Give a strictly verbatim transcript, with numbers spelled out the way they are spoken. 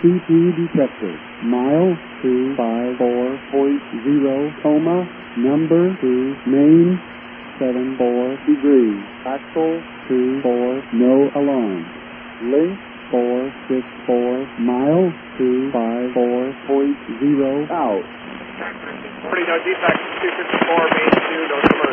C P detector. Mile two five four point zero, coma, number two, main, seven four degrees. Axle two four, no alarm. Link four six four, mile two five four point zero, out. Pretty no defect, two fifty-four, main two, no submerge.